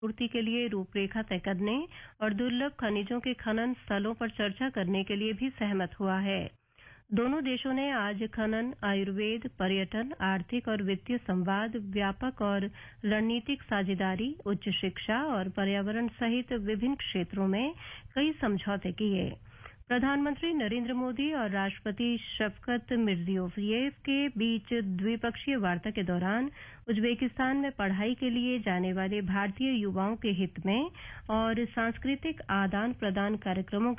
पूर्ति के लिए रूपरेखा तय करने और दुर्लभ खनिजों के खनन स्थलों पर चर्चा करने के लिए भी सहमत हुआ है। दोनों देशों ने आज खनन, आयुर्वेद, पर्यटन, आर्थिक और वित्तीय संवाद, व्यापक और रणनीतिक साझेदारी, उच्च शिक्षा और पर्यावरण सहित विभिन्न क्षेत्रों में कई समझौते किए। प्रधानमंत्री नरेंद्र मोदी और राष्ट्रपति शवकत मिर्जियोयेव के बीच द्विपक्षीय वार्ता के दौरान उज्बेकिस्तान में पढ़ाई के लिए जाने वाले भारतीय युवाओं के हित में और सांस्कृतिक आदान प्रदान कार्यक्रमों